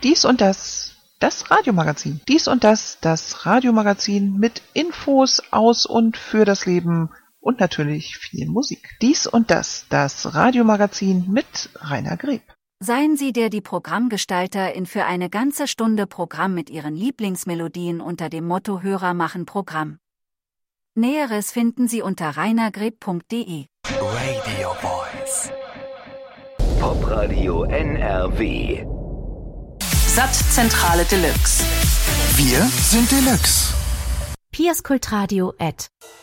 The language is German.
Dies und das, das Radiomagazin. Dies und das Radiomagazin mit Infos aus und für das Leben und natürlich viel Musik. Dies und das Radiomagazin mit Rainer Greb. Seien Sie die Programmgestalterin für eine ganze Stunde Programm mit Ihren Lieblingsmelodien unter dem Motto Hörer machen Programm. Näheres finden Sie unter rainergreb.de. Radio Voice. Popradio NRW. Sattzentrale Deluxe. Wir sind Deluxe. Piaskultradio @